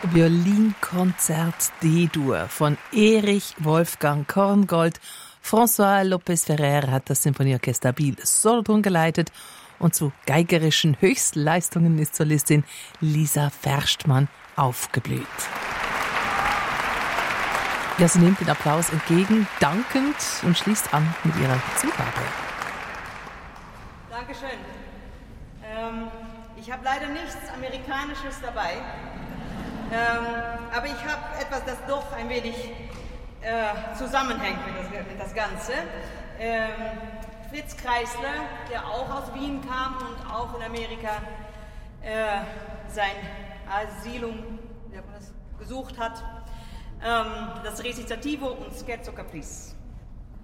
Violinkonzert D-Dur von Erich Wolfgang Korngold. François Lopez Ferrer hat das Sinfonieorchester Biel Solothurn geleitet und zu geigerischen Höchstleistungen ist Solistin Lisa Verstmann aufgeblüht. Ja, sie nimmt den Applaus entgegen, dankend und schließt an mit ihrer Zugabe. Dankeschön. Ich habe leider nichts Amerikanisches dabei, aber ich habe etwas, das doch ein wenig zusammenhängt mit das Ganze. Fritz Kreisler, der auch aus Wien kam und auch in Amerika sein Asylum gesucht hat, das Recitativo und Scherzo Caprice.